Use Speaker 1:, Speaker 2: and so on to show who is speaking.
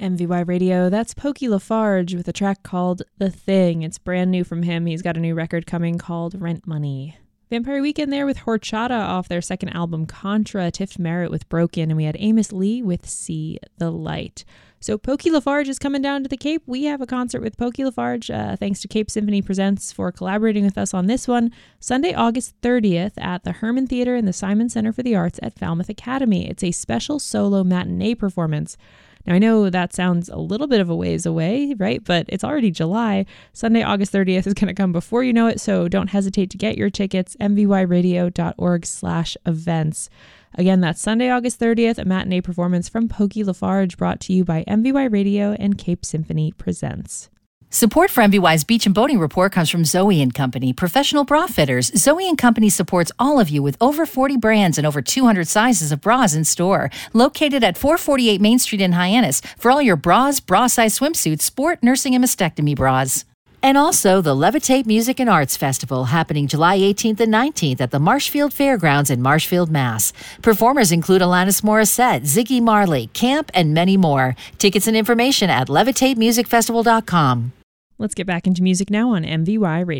Speaker 1: MVY Radio, that's Pokey Lafarge with a track called The Thing. It's brand new from him. He's got a new record coming called Rent Money. Vampire Weekend there with Horchata off their second album Contra, Tiff Merritt with Broken, and we had Amos Lee with See the Light. So Pokey Lafarge is coming down to the Cape. We have a concert with Pokey Lafarge, thanks to Cape Symphony Presents for collaborating with us on this one, Sunday, August 30th at the Herman Theater and the Simon Center for the Arts at Falmouth Academy. It's a special solo matinee performance. Now, I know that sounds a little bit of a ways away, right? But it's already July. Sunday, August 30th is going to come before you know it, so don't hesitate to get your tickets, mvyradio.org/events. Again, that's Sunday, August 30th, a matinee performance from Pokey Lafarge, brought to you by MVY Radio and Cape Symphony Presents.
Speaker 2: Support for MVY's Beach and Boating Report comes from Zoe & Company, professional bra fitters. Zoe & Company supports all of you with over 40 brands and over 200 sizes of bras in store. Located at 448 Main Street in Hyannis for all your bras, bra-size swimsuits, sport, nursing, and mastectomy bras. And also the Levitate Music and Arts Festival happening July 18th and 19th at the Marshfield Fairgrounds in Marshfield, Mass. Performers include Alanis Morissette, Ziggy Marley, Camp, and many more. Tickets and information at levitatemusicfestival.com.
Speaker 1: Let's get back into music now on MVY Radio.